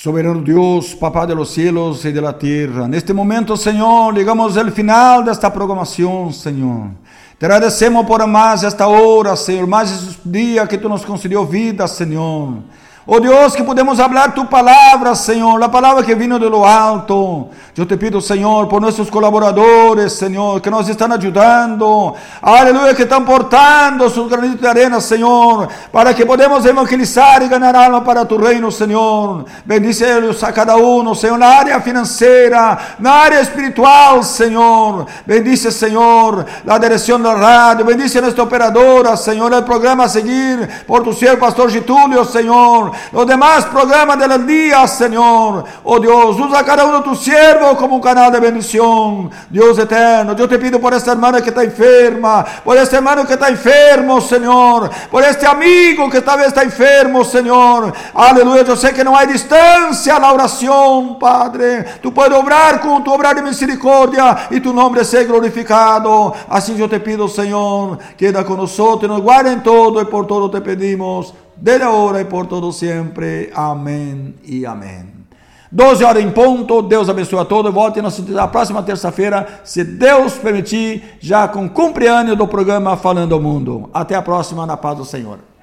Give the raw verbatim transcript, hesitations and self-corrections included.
Soberano Dios, Papá de los cielos y de la tierra, en este momento, Señor, llegamos al final de esta programación, Señor. Te agradecemos por más esta hora, Señor, más esses dias que Tu nos concedió vida, Señor. Oh Dios, que podemos hablar Tu palabra, Señor, la palabra que vino de lo alto. Yo te pido, Señor, por nuestros colaboradores, Señor, que nos están ayudando, aleluya, que están portando sus granitos de arena, Señor, para que podamos evangelizar y ganar alma para Tu reino, Señor. Bendice a cada uno, Señor, na área financeira, na área espiritual, Señor. Bendice, Señor, la dirección de la radio, bendice a nuestra operadora, Señor, el programa a seguir por Tu siervo, Pastor Getulio, Señor. Los demás programas del día, Señor. Oh Dios, usa cada uno de Tus siervos como un canal de bendición. Dios eterno, yo te pido por esta hermana que está enferma, por este hermano que está enfermo, Señor, por este amigo que tal vez está enfermo, Señor. Aleluya, yo sé que no hay distancia a la oración, Padre. Tú puedes obrar con Tu obrar de misericordia y Tu nombre sea glorificado. Así yo te pido, Señor, queda con nosotros, nos guarda en todo y por todo te pedimos. Desde ahora e por todo sempre. Amém e amém. doze horas em ponto. Deus abençoe a todos. Volte na próxima terça-feira, se Deus permitir, já com cumprimento do programa Falando ao Mundo. Até a próxima, na paz do Senhor.